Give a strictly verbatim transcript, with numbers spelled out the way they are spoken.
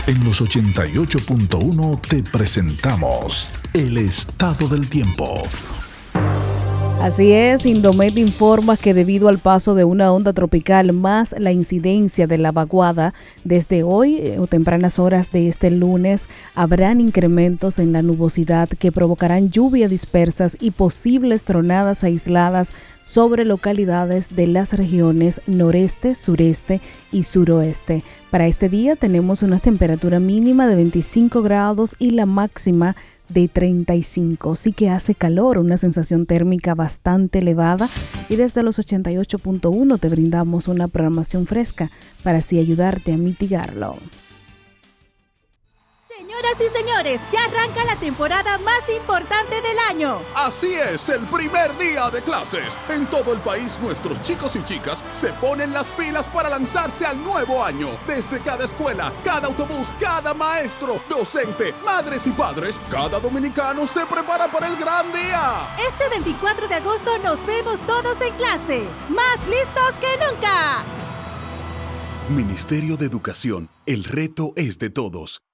En los ochenta y ocho punto uno te presentamos el estado del tiempo. Así es, Indomet informa que debido al paso de una onda tropical más la incidencia de la vaguada, desde hoy eh, o tempranas horas de este lunes habrán incrementos en la nubosidad que provocarán lluvias dispersas y posibles tronadas aisladas sobre localidades de las regiones noreste, sureste y suroeste. Para este día tenemos una temperatura mínima de veinticinco grados y la máxima de treinta y cinco. Sí que hace calor, una sensación térmica bastante elevada, y desde los ochenta y ocho punto uno te brindamos una programación fresca para así ayudarte a mitigarlo. Señoras y señores, ya arranca la temporada más importante del año. Así es, el primer día de clases. En todo el país, nuestros chicos y chicas se ponen las pilas para lanzarse al nuevo año. Desde cada escuela, cada autobús, cada maestro, docente, madres y padres, cada dominicano se prepara para el gran día. Este veinticuatro de agosto nos vemos todos en clase, más listos que nunca. Ministerio de Educación, el reto es de todos.